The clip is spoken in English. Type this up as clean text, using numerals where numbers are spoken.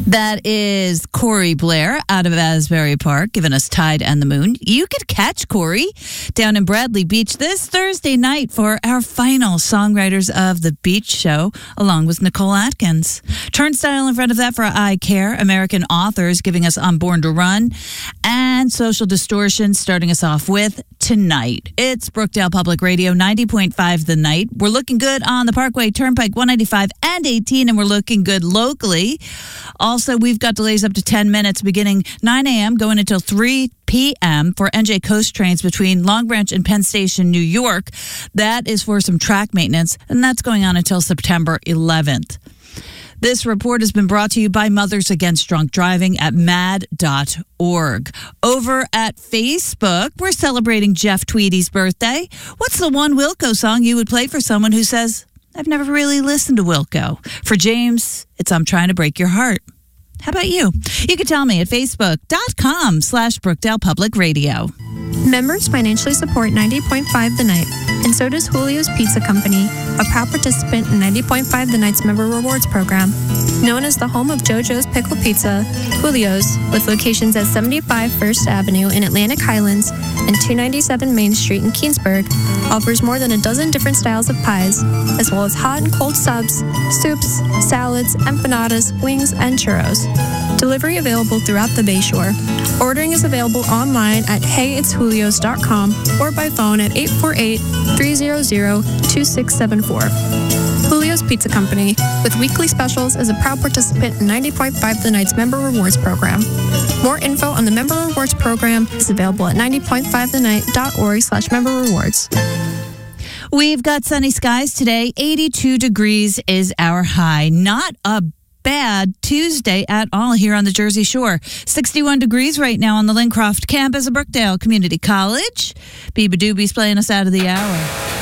That is Corey Blair out of Asbury Park, giving us Tide and the Moon. You could catch Corey down in Bradley Beach this Thursday night for our final Songwriters of the Beach show, along with Nicole Atkins. Turnstile in front of that for I Care, American Authors giving us On Born to Run, and Social Distortion starting us off with Tonight. It's Brookdale Public Radio, 90.5 The Night. We're looking good on the Parkway, Turnpike 195 and 18, and we're looking good locally. Also, we've got delays up to 10 minutes beginning 9 a.m. going until 3 p.m. for NJ Coast trains between Long Branch and Penn Station, New York. That is for some track maintenance, and that's going on until September 11th. This report has been brought to you by Mothers Against Drunk Driving at mad.org. Over at Facebook, we're celebrating Jeff Tweedy's birthday. What's the one Wilco song you would play for someone who says, I've never really listened to Wilco? For James, it's I'm Trying to Break Your Heart. How about you? You can tell me at facebook.com/Brookdale Public Radio. Members financially support 90.5 The Night, and so does Julio's Pizza Company, a proud participant in 90.5 The Night's Member Rewards Program. Known as the home of JoJo's Pickle Pizza, Julio's, with locations at 75 First Avenue in Atlantic Highlands and 297 Main Street in Keansburg, offers more than a dozen different styles of pies, as well as hot and cold subs, soups, salads, empanadas, wings, and churros. Delivery available throughout the Bayshore. Ordering is available online at heyitsjulios.com or by phone at 848-300-2674. Julio's Pizza Company, with weekly specials, is a proud participant in 90.5 The Night's Member Rewards Program. More info on the Member Rewards Program is available at 90.5thennight.org/member rewards. We've got sunny skies today. 82 degrees is our high. Not a bad Tuesday at all here on the Jersey Shore. 61 degrees right now on the Lincroft campus of Brookdale Community College. Biba Doobie's playing us out of the hour.